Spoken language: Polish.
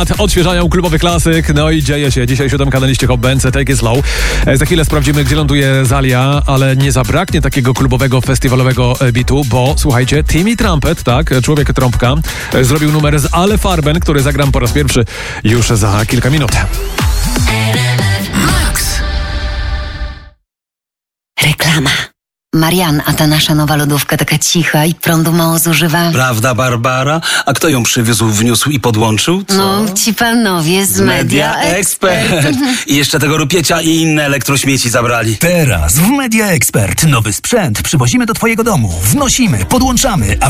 Odświeżają klubowy klasyk, no i dzieje się. Dzisiaj 7 na liście Hot Bands, Take It Slow. Za chwilę sprawdzimy, gdzie ląduje Zalia, ale nie zabraknie takiego klubowego, festiwalowego bitu, bo słuchajcie, Timmy Trumpet, tak, człowiek trąbka, zrobił numer z Ale Farben, który zagram po raz pierwszy już za kilka minut. Reklama. Marian, a ta nasza nowa lodówka taka cicha i prądu mało zużywa. Prawda, Barbara? A kto ją przywiózł, wniósł i podłączył? Co? No, ci panowie z Media Expert. I jeszcze tego rupiecia i inne elektrośmieci zabrali. Teraz w Media Expert nowy sprzęt przywozimy do twojego domu. Wnosimy, podłączamy, a